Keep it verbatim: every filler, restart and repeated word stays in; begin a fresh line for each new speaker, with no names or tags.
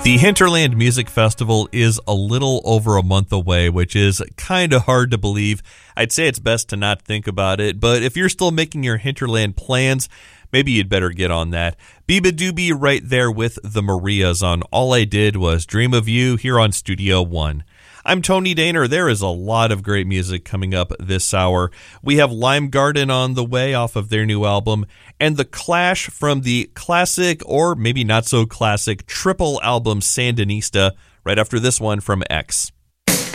The Hinterland Music Festival is a little over a month away, which is kind of hard to believe. I'd say it's best to not think about it, but if you're still making your Hinterland plans, maybe you'd better get on that. Biba Doobie right there with the Marias on All I Did Was Dream of You here on Studio One. I'm Tony Daner. There is a lot of great music coming up this hour. We have Lime Garden on the way off of their new album, and The Clash from the classic, or maybe not so classic, triple album Sandinista, right after this one from X.